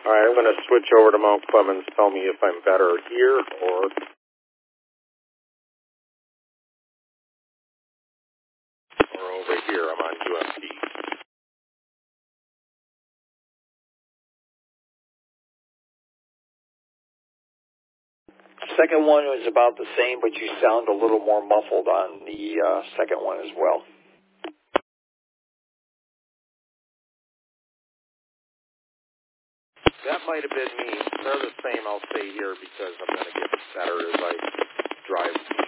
All right, I'm going to switch over to Mount Clemens. Tell me if I'm better here or over here. I'm on UMP. Second one was about the same, but you sound a little more muffled on the second one as well. That might have been me. They're the same, I'll say here, because I'm going to get better as I drive